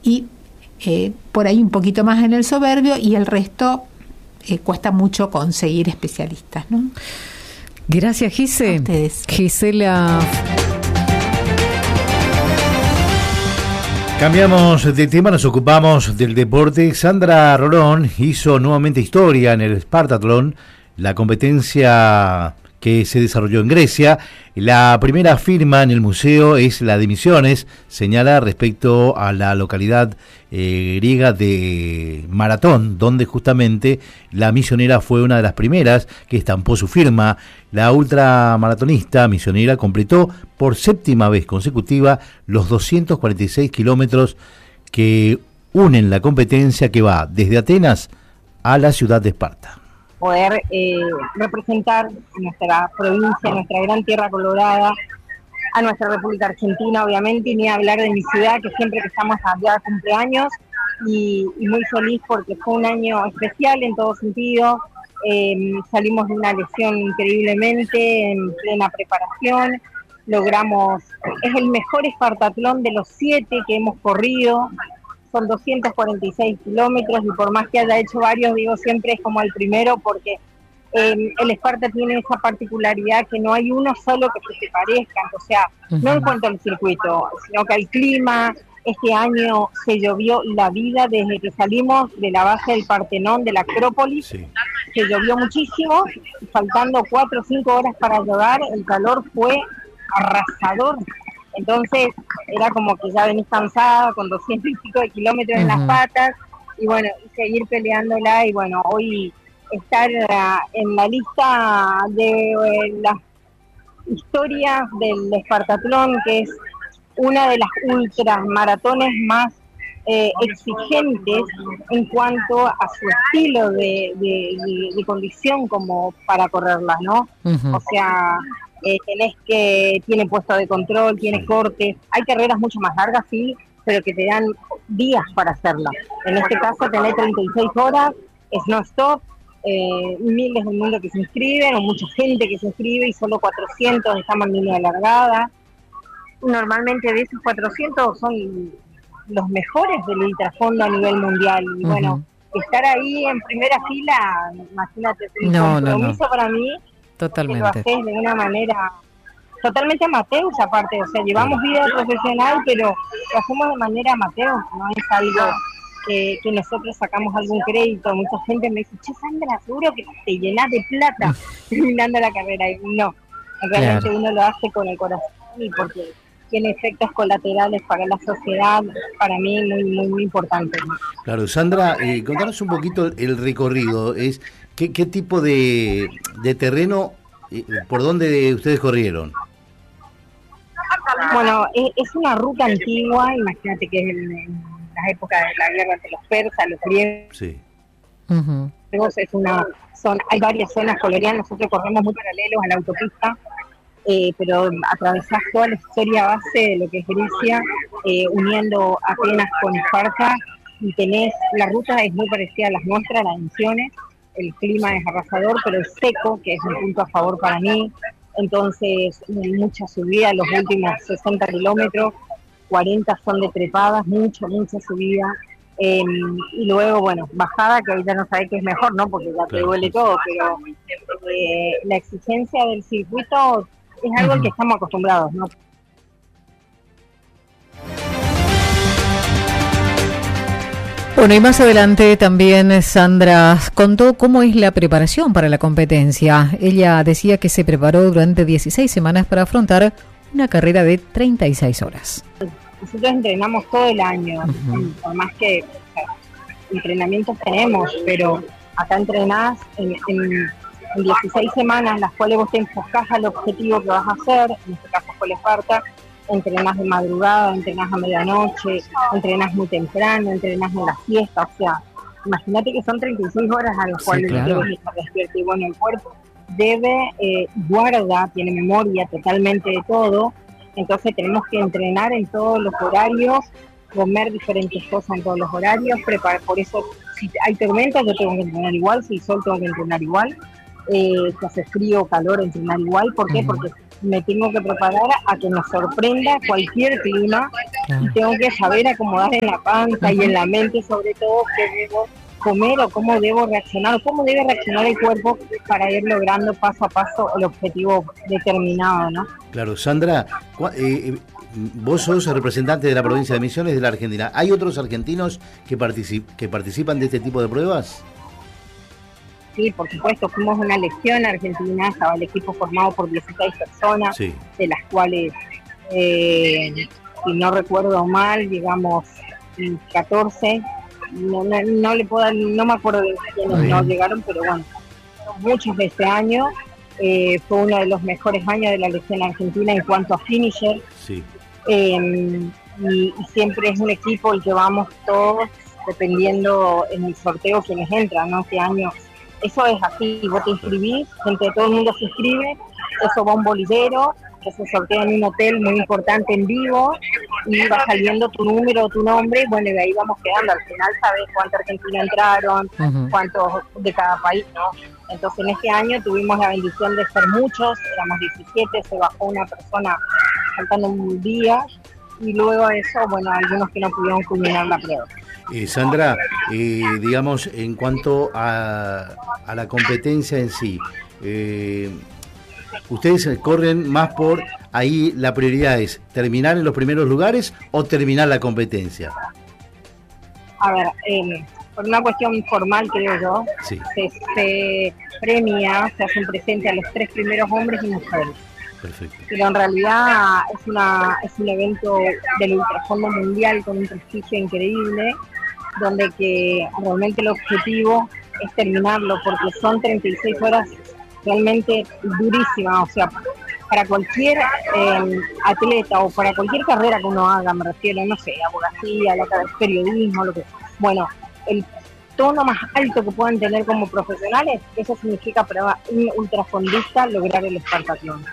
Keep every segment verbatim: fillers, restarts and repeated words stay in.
y eh, por ahí un poquito más en el Soberbio, y el resto eh, cuesta mucho conseguir especialistas, ¿no? Gracias, Gise. A ustedes. Gisela. Cambiamos de tema, nos ocupamos del deporte. Sandra Rolón hizo nuevamente historia en el Spartathlon, la competencia que se desarrolló en Grecia. La primera firma en el museo es la de Misiones, señala respecto a la localidad eh, griega de Maratón, donde justamente la misionera fue una de las primeras que estampó su firma. La ultramaratonista misionera completó por séptima vez consecutiva los doscientos cuarenta y seis kilómetros que unen la competencia que va desde Atenas a la ciudad de Esparta. Poder eh, representar a nuestra provincia, a nuestra gran tierra colorada, a nuestra República Argentina, obviamente, y ni hablar de mi ciudad, que siempre que estamos allá cumpleaños, y, y muy feliz porque fue un año especial en todo sentido. Eh, salimos de una lesión increíblemente, en plena preparación, logramos, es el mejor espartatlón de los siete que hemos corrido. Son doscientos cuarenta y seis kilómetros, y por más que haya hecho varios, digo, siempre es como el primero, porque eh, el Esparta tiene esa particularidad que no hay uno solo que se te parezca, o sea, uh-huh. no en cuanto al circuito, sino que al clima. Este año se llovió la vida desde que salimos de la base del Partenón, de la Acrópolis, sí. Se llovió muchísimo, faltando cuatro o cinco horas para llegar, el calor fue arrasador. Entonces era como que ya venís cansada con doscientos y pico de kilómetros uh-huh. en las patas, y bueno, y seguir peleándola, y bueno, hoy estar uh, en la lista de uh, las historias del Espartatlón, que es una de las ultramaratones más eh, exigentes en cuanto a su estilo de, de, de, de condición como para correrlas, ¿no? Uh-huh. O sea... Eh, tenés que, tiene puesto de control, tiene cortes, hay carreras mucho más largas, sí, pero que te dan días para hacerlas. En este caso tenés treinta y seis horas, es no stop, eh, miles del mundo que se inscriben, o mucha gente que se inscribe, y solo cuatrocientos están en línea de largada. Normalmente de esos cuatrocientos son los mejores del ultrafondo a nivel mundial, y uh-huh. bueno, estar ahí en primera fila, imagínate, es un no, compromiso no, no. para mí. Totalmente. Lo haces de una manera totalmente amateur, aparte, o sea, llevamos vida profesional, pero lo hacemos de manera amateur, no es algo que, que nosotros sacamos algún crédito. Mucha gente me dice, che, Sandra, seguro que te llenás de plata terminando la carrera, y no, realmente claro. Uno lo hace con el corazón, y porque tiene efectos colaterales para la sociedad, para mí muy muy muy importante. Claro, Sandra, eh, contanos un poquito el recorrido, es ¿Qué, qué tipo de, de terreno, eh, por dónde ustedes corrieron? Bueno, es, es una ruta antigua, imagínate que es en, en las épocas de la guerra entre los persas, los griegos. Sí. Uh-huh. Es una zona, hay varias zonas coloniales, nosotros corremos muy paralelos a la autopista, eh, pero atravesás toda la historia base de lo que es Grecia, eh, uniendo Atenas con Esparta, y tenés, la ruta es muy parecida a las nuestras, las Misiones. El clima es arrasador, pero es seco, que es un punto a favor para mí. Entonces, mucha subida, los últimos sesenta kilómetros, cuarenta son de trepadas, mucho, mucha subida. Eh, y luego, bueno, bajada, que ahorita no sabés qué es mejor, ¿no? Porque ya te duele todo, pero eh, la exigencia del circuito es algo uh-huh. al que estamos acostumbrados, ¿no? Bueno, y más adelante también Sandra contó cómo es la preparación para la competencia. Ella decía que se preparó durante dieciséis semanas para afrontar una carrera de treinta y seis horas. Nosotros entrenamos todo el año, uh-huh. por más que o sea, entrenamientos tenemos, pero acá entrenás en, en, en dieciséis semanas, las cuales vos te enfocás al objetivo que vas a hacer, en este caso fue el Esparta. Entrenás de madrugada, entrenás a medianoche, entrenás muy temprano, entrenás en la siesta, o sea, imagínate que son treinta y seis horas a las sí, cuales claro. debes estar despierto, y bueno, el cuerpo debe, eh, guarda, tiene memoria totalmente de todo, entonces tenemos que entrenar en todos los horarios, comer diferentes cosas en todos los horarios, preparar, por eso si hay tormenta yo tengo que entrenar igual, si hay sol tengo que entrenar igual, eh, si hace frío o calor entrenar igual, ¿por qué? Uh-huh. Porque me tengo que preparar a que nos sorprenda cualquier clima y tengo que saber acomodar en la panza y en la mente sobre todo qué debo comer o cómo debo reaccionar o cómo debe reaccionar el cuerpo para ir logrando paso a paso el objetivo determinado, ¿no? Claro, Sandra, eh, vos sos representante de la provincia de Misiones de la Argentina. ¿Hay otros argentinos que, particip que participan de este tipo de pruebas? Sí, por supuesto, fuimos una legión argentina, estaba el equipo formado por dieciséis personas, sí. De las cuales, eh, si no recuerdo mal, digamos, catorce, no, no, no le puedo dar, no me acuerdo de quiénes no llegaron, pero bueno, muchos de este año, eh, fue uno de los mejores años de la legión argentina en cuanto a finisher, sí. eh, y, y siempre es un equipo el que vamos todos, dependiendo en el sorteo quienes entran, ¿no? Este año eso es así, vos te inscribís, gente de todo el mundo se inscribe, eso va a un bolillero, que se sortea en un hotel muy importante en vivo, y va saliendo tu número, tu nombre, bueno, y de ahí vamos quedando, al final sabes cuántos argentinos entraron, uh-huh. cuántos de cada país, ¿no? Entonces en este año tuvimos la bendición de ser muchos, éramos diecisiete, se bajó una persona faltando un día, y luego de eso, bueno, algunos que no pudieron culminar la prueba. Eh, Sandra, eh, digamos, en cuanto a, a la competencia en sí, eh, ¿ustedes corren más por ahí, la prioridad es terminar en los primeros lugares o terminar la competencia? A ver, eh, por una cuestión formal, creo yo, sí. se, se premia, se hacen presente a los tres primeros hombres y mujeres. Perfecto. Pero en realidad es una es un evento del ultrafondo mundial con un prestigio increíble, donde que realmente el objetivo es terminarlo, porque son treinta y seis horas realmente durísimas, o sea, para cualquier eh, atleta o para cualquier carrera que uno haga, me refiero, no sé, abogacía, la periodismo, lo que bueno, el tono más alto que puedan tener como profesionales, eso significa para un ultrafondista lograr el espartatlón.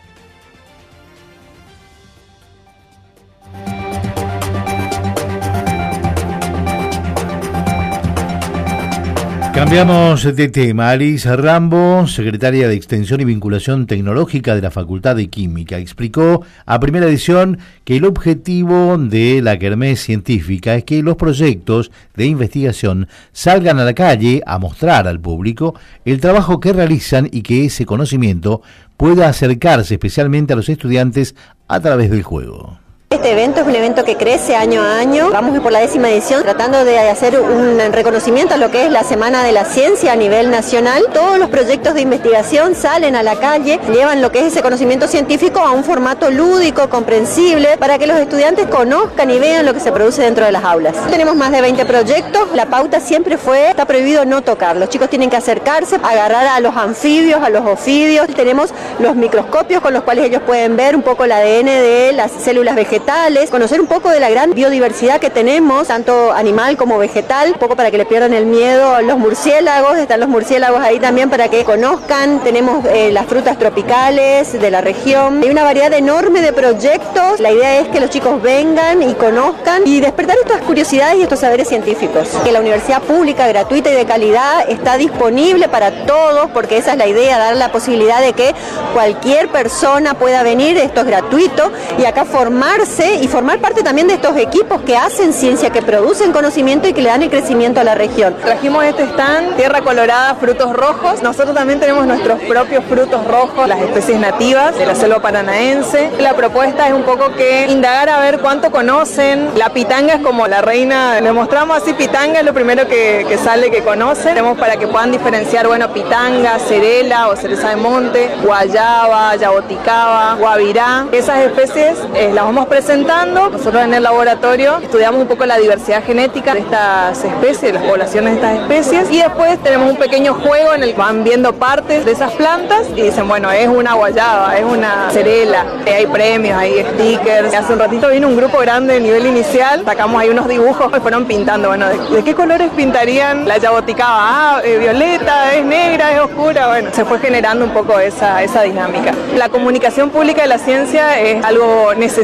Cambiamos de tema. Alice Rambo, secretaria de Extensión y Vinculación Tecnológica de la Facultad de Química, explicó a Primera Edición que el objetivo de la Kermés Científica es que los proyectos de investigación salgan a la calle a mostrar al público el trabajo que realizan y que ese conocimiento pueda acercarse especialmente a los estudiantes a través del juego. Este evento es un evento que crece año a año. Vamos por la décima edición tratando de hacer un reconocimiento a lo que es la Semana de la Ciencia a nivel nacional. Todos los proyectos de investigación salen a la calle, llevan lo que es ese conocimiento científico a un formato lúdico, comprensible, para que los estudiantes conozcan y vean lo que se produce dentro de las aulas. Tenemos más de veinte proyectos. La pauta siempre fue, está prohibido no tocar. Los chicos tienen que acercarse, agarrar a los anfibios, a los ofidios. Tenemos los microscopios con los cuales ellos pueden ver un poco el A D N de las células vegetales, conocer un poco de la gran biodiversidad que tenemos, tanto animal como vegetal, un poco para que le pierdan el miedo a los murciélagos. Están los murciélagos ahí también para que conozcan. Tenemos eh, las frutas tropicales de la región. Hay una variedad enorme de proyectos. La idea es que los chicos vengan y conozcan y despertar estas curiosidades y estos saberes científicos. Que la universidad pública, gratuita y de calidad está disponible para todos, porque esa es la idea, dar la posibilidad de que cualquier persona pueda venir. Esto es gratuito y acá formarse y formar parte también de estos equipos que hacen ciencia, que producen conocimiento y que le dan el crecimiento a la región. Trajimos este stand, tierra colorada, frutos rojos. Nosotros también tenemos nuestros propios frutos rojos, las especies nativas de la selva paranaense. La propuesta es un poco que indagar a ver cuánto conocen. La pitanga es como la reina, le mostramos así, pitanga es lo primero que, que sale que conocen. Tenemos para que puedan diferenciar, bueno, pitanga, cerela o cereza de monte, guayaba, yaboticaba, guavirá. Esas especies eh, las vamos presentando. Nosotros en el laboratorio estudiamos un poco la diversidad genética de estas especies, de las poblaciones de estas especies, y después tenemos un pequeño juego en el que van viendo partes de esas plantas y dicen, bueno, es una guayaba, es una cerela. Hay premios, hay stickers. Hace un ratito vino un grupo grande de nivel inicial, sacamos ahí unos dibujos y fueron pintando, bueno, ¿de, de qué colores pintarían la yaboticaba? Ah, eh, violeta, es negra, es oscura. Bueno, se fue generando un poco esa, esa dinámica. La comunicación pública de la ciencia es algo necesario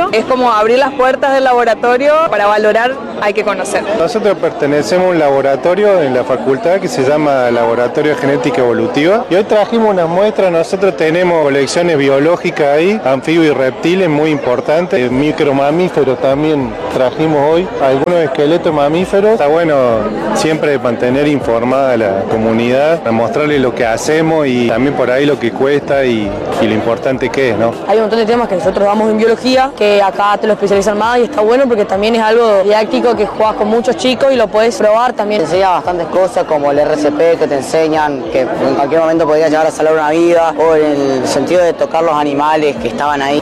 laboratorio, es como abrir las puertas del laboratorio. Para valorar hay que conocer. Nosotros pertenecemos a un laboratorio en la facultad que se llama Laboratorio de Genética Evolutiva y hoy trajimos unas muestras. Nosotros tenemos colecciones biológicas ahí, anfibios y reptiles muy importantes, micromamíferos también trajimos hoy, algunos esqueletos mamíferos. Está bueno siempre mantener informada a la comunidad, a mostrarle lo que hacemos y también por ahí lo que cuesta y, y lo importante que es, ¿no? Hay un montón de temas que nosotros damos en biología, que acá te lo especializan más y está bueno porque también es algo didáctico que juegas con muchos chicos y lo puedes probar también. Te enseña bastantes cosas como el R C P, que te enseñan que en cualquier momento podrías llegar a salvar una vida, o en el sentido de tocar los animales que estaban ahí.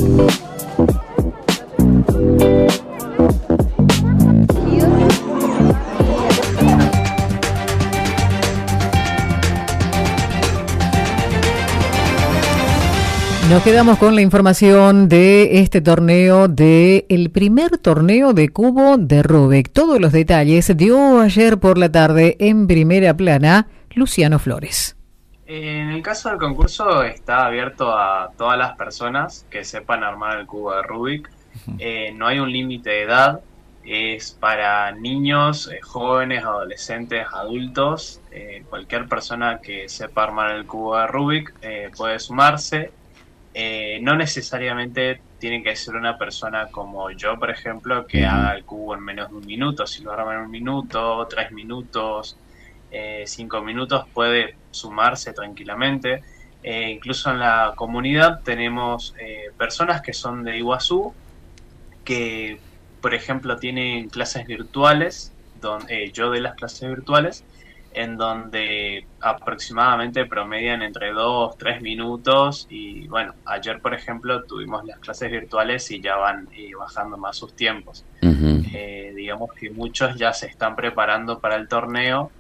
Nos quedamos con la información de este torneo, de el primer torneo de cubo de Rubik. Todos los detalles dio ayer por la tarde en Primera Plana Luciano Flores. En el caso del concurso está abierto a todas las personas que sepan armar el cubo de Rubik. Eh, no hay un límite de edad, es para niños, eh, jóvenes, adolescentes, adultos. Eh, cualquier persona que sepa armar el cubo de Rubik eh, puede sumarse. Eh, no necesariamente tiene que ser una persona como yo, por ejemplo, que haga el cubo en menos de un minuto. Si lo arma en un minuto, tres minutos, eh, cinco minutos, puede sumarse tranquilamente. Eh, incluso en la comunidad tenemos eh, personas que son de Iguazú, que, por ejemplo, tienen clases virtuales, donde, eh, yo de las clases virtuales, en donde aproximadamente promedian entre dos, tres minutos y bueno, ayer por ejemplo tuvimos las clases virtuales y ya van eh, bajando más sus tiempos. Uh-huh. Eh, digamos que muchos ya se están preparando para el torneo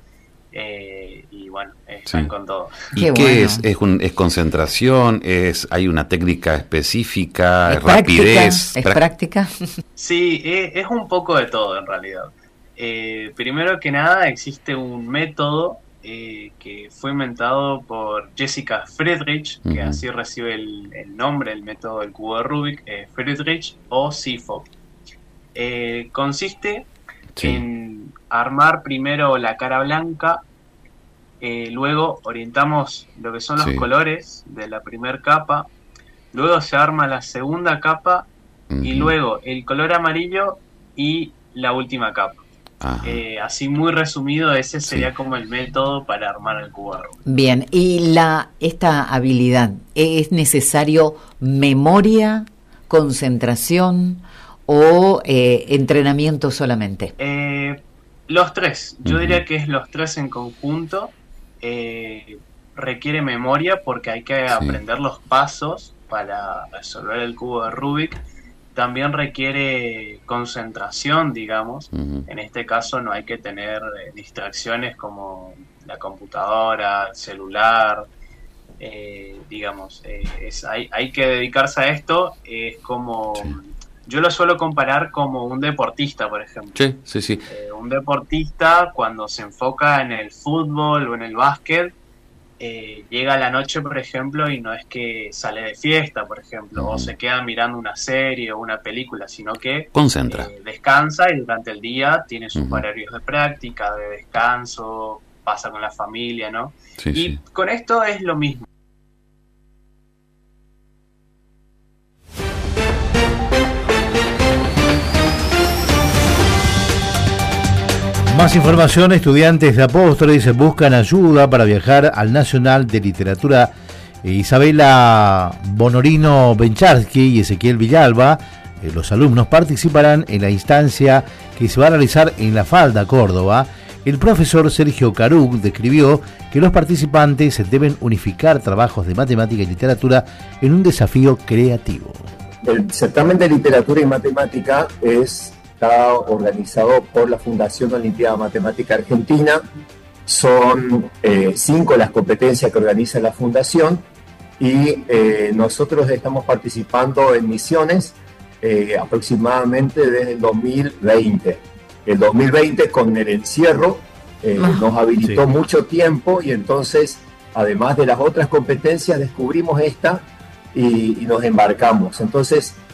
eh, y bueno, están sí. con todo. ¿Y qué, qué bueno. es? ¿Es, un, ¿Es concentración? ¿Es ¿Hay una técnica específica? ¿Es, ¿Es rapidez? ¿Es práctica? Sí, es, es un poco de todo en realidad. Eh, primero que nada existe un método eh, que fue inventado por Jessica Friedrich, uh-huh. que así recibe el, el nombre, el método del cubo de Rubik, eh, Friedrich o S I F O. Eh, consiste sí. en armar primero la cara blanca, eh, luego orientamos lo que son los sí. colores de la primera capa, luego se arma la segunda capa uh-huh. y luego el color amarillo y la última capa. Eh, así muy resumido, ese sería sí. como el método para armar el cubo de Rubik. Bien, y la esta habilidad, ¿es necesario memoria, concentración o eh, entrenamiento solamente? Eh, los tres, yo uh-huh. diría que es los tres en conjunto. Eh, requiere memoria porque hay que sí. aprender los pasos para resolver el cubo de Rubik. También requiere concentración, digamos. Uh-huh. En este caso no hay que tener eh, distracciones como la computadora, el celular, eh, digamos. Eh, es, hay, hay que dedicarse a esto. Es como... Sí. Yo lo suelo comparar como un deportista, por ejemplo. Sí, sí, sí. Eh, un deportista cuando se enfoca en el fútbol o en el básquet, Eh, llega la noche, por ejemplo, y no es que sale de fiesta, por ejemplo, uh-huh. o se queda mirando una serie o una película, sino que concentra, eh, descansa y durante el día tiene sus uh-huh. horarios de práctica, de descanso, pasa con la familia, ¿no? Sí, y sí. con esto es lo mismo. Más información, estudiantes de Apóstoles buscan ayuda para viajar al Nacional de Literatura. Isabela Bonorino Bencharsky y Ezequiel Villalba, eh, los alumnos participarán en la instancia que se va a realizar en La Falda, Córdoba. El profesor Sergio Caruc describió que los participantes deben unificar trabajos de matemática y literatura en un desafío creativo. El certamen de literatura y matemática es... está organizado por la Fundación Olimpiada Matemática Argentina. Son eh, cinco las competencias que organiza la Fundación y eh, nosotros estamos participando en misiones eh, aproximadamente desde el dos mil veinte. El dos mil veinte con el encierro eh, ah, nos habilitó sí. mucho tiempo y entonces, además de las otras competencias, descubrimos esta y, y nos embarcamos. Entonces,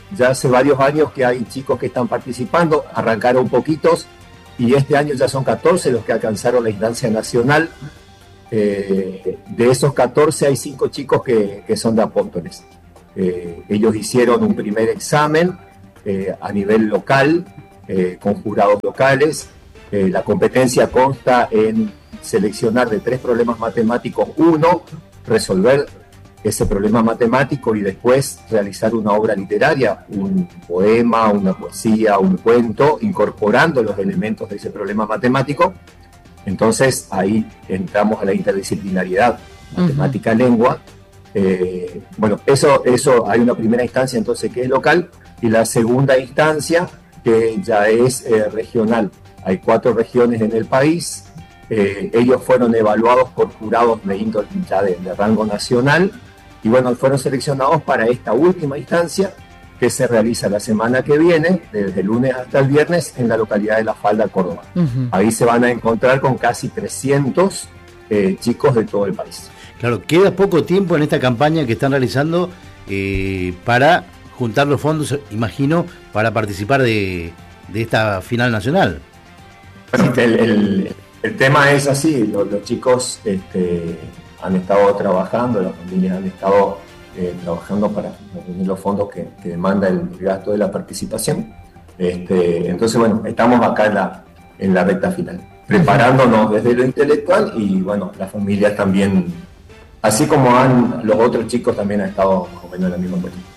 ya hace varios años que hay chicos que están participando, arrancaron poquitos y este año ya son catorce los que alcanzaron la instancia nacional. Eh, de esos catorce hay cinco chicos que, que son de Apóstoles. Eh, ellos hicieron un primer examen eh, a nivel local, eh, con jurados locales. Eh, la competencia consta en seleccionar de tres problemas matemáticos uno, resolver ese problema matemático y después realizar una obra literaria, un poema, una poesía, un cuento, incorporando los elementos de ese problema matemático. Entonces ahí entramos a la interdisciplinariedad, matemática-lengua. Eh, bueno, eso, eso hay una primera instancia entonces que es local y la segunda instancia que ya es eh, regional. Hay cuatro regiones en el país, eh, ellos fueron evaluados por jurados de índole ya de, de rango nacional y bueno, fueron seleccionados para esta última instancia que se realiza la semana que viene, desde el lunes hasta el viernes, en la localidad de La Falda, Córdoba. Uh-huh. Ahí se van a encontrar con casi trescientos eh, chicos de todo el país. Claro, queda poco tiempo en esta campaña que están realizando eh, para juntar los fondos, imagino, para participar de, de esta final nacional. Bueno, el, el, el tema es así, los, los chicos este, han estado trabajando, las familias han estado eh, trabajando para reunir los fondos que, que demanda el gasto de la participación. Este, entonces, bueno, estamos acá en la, en la recta final, preparándonos desde lo intelectual y, bueno, las familias también, así como han, los otros chicos también han estado más o menos en la misma cuestión.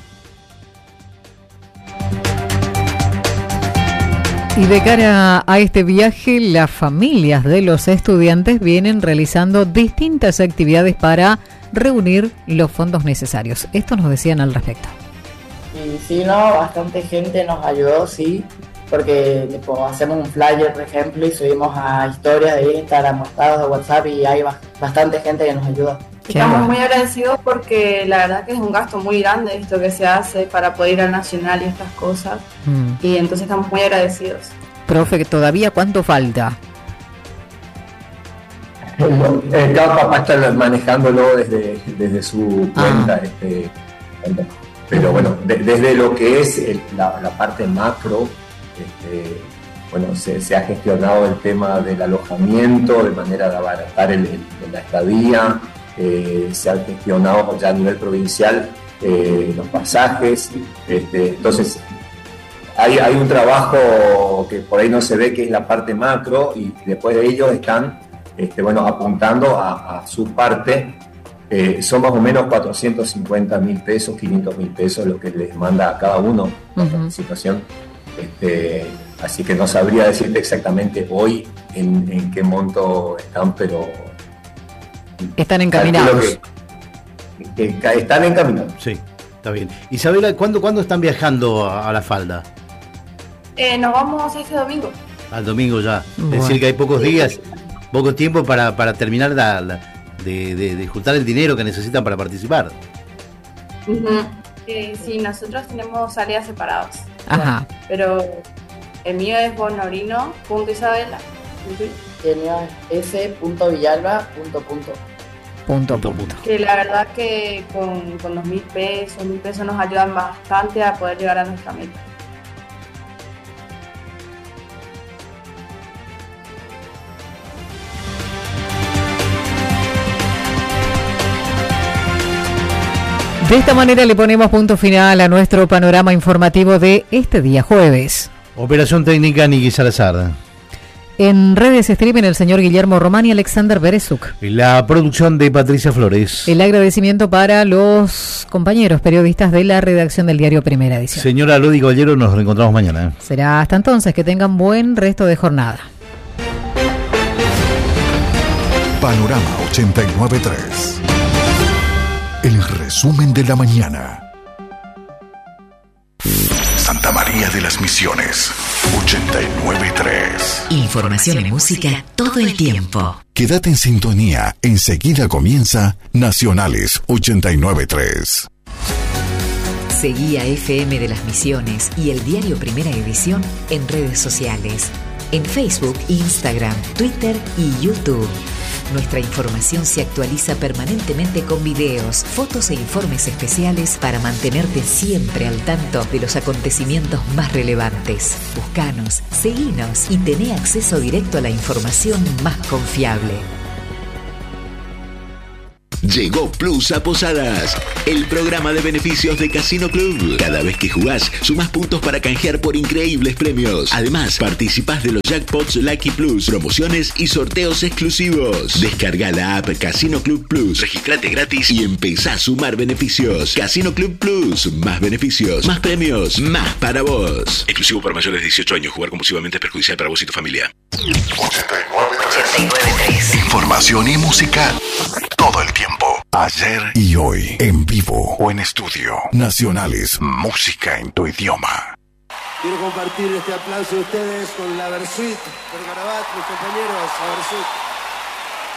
Y de cara a este viaje, las familias de los estudiantes vienen realizando distintas actividades para reunir los fondos necesarios. Esto nos decían al respecto. Y sí, no, bastante gente nos ayudó, sí, porque tipo, hacemos un flyer, por ejemplo, y subimos a historias de Instagram, estados de WhatsApp y hay bastante gente que nos ayuda. Estamos muy agradecidos porque la verdad que es un gasto muy grande esto que se hace para poder ir al Nacional y estas cosas. Mm. Y entonces estamos muy agradecidos. Profe, ¿todavía cuánto falta? Eh, cada papá está manejándolo desde, desde su cuenta. Ah. Este, pero bueno, de, desde lo que es el, la, la parte macro, este, bueno, se, se ha gestionado el tema del alojamiento de manera de abaratar el, el, la estadía. Eh, se han gestionado ya a nivel provincial eh, los pasajes, este, entonces hay, hay un trabajo que por ahí no se ve, que es la parte macro, y después de ellos están este, bueno, apuntando a, a su parte. Eh, son más o menos cuatrocientos cincuenta mil pesos, quinientos mil pesos lo que les manda a cada uno la uh-huh. participación. Este, así que no sabría decirte exactamente hoy en, en qué monto están, pero están encaminados. Que, que están encaminados. Sí, está bien. Isabela, ¿cuándo, ¿cuándo están viajando a, a La Falda? Eh, nos vamos este domingo. Al domingo ya. Bueno. Es decir, que hay pocos días, poco tiempo para, para terminar la, la, de, de, de juntar el dinero que necesitan para participar. Uh-huh. Eh, sí, nosotros tenemos salidas separadas. Ajá. Pero el mío es bonorino punto isabela. Y el mío es s punto villalba punto punto. Punto, punto. Que la verdad que con, con los mil pesos, mil pesos nos ayudan bastante a poder llegar a nuestra meta. De esta manera le ponemos punto final a nuestro panorama informativo de este día jueves. Operación técnica Niki Salazar. En redes escriben el señor Guillermo Román y Alexander Berezuk. La producción de Patricia Flores. El agradecimiento para los compañeros periodistas de la redacción del diario Primera Edición. Señora Lodi Caballero, nos reencontramos mañana. Será hasta entonces, que tengan buen resto de jornada. Panorama ochenta y nueve punto tres. El resumen de la mañana. Santa María de las Misiones, ochenta y nueve punto tres. Información y música todo el tiempo. Quédate en sintonía, enseguida comienza Nacionales ochenta y nueve punto tres. Seguí a F M de las Misiones y el diario Primera Edición en redes sociales. en Facebook, Instagram, Twitter y YouTube. Nuestra información se actualiza permanentemente con videos, fotos e informes especiales para mantenerte siempre al tanto de los acontecimientos más relevantes. Buscanos, seguinos y tené acceso directo a la información más confiable. Llegó Plus a Posadas, el programa de beneficios de Casino Club. Cada vez que jugás, sumás puntos para canjear por increíbles premios. Además, participás de los jackpots Lucky Plus, promociones y sorteos exclusivos. Descarga la app Casino Club Plus, registrate gratis y empezá a sumar beneficios. Casino Club Plus, más beneficios, más premios, más para vos. Exclusivo para mayores de dieciocho años. Jugar compulsivamente es perjudicial para vos y tu familia. ochenta y nueve tres. Información y música todo el tiempo. Ayer y hoy. En vivo o en estudio. Nacionales. Música en tu idioma. Quiero compartir este aplauso de ustedes con la Versuit, por Garabat, mis compañeros, la Versuit.